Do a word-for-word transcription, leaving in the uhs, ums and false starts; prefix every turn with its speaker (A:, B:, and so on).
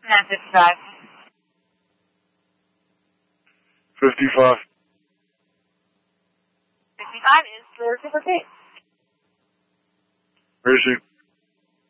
A: nine fifty-five.
B: fifty-five.
A: fifty-five is the reciprocate.
B: Where is she?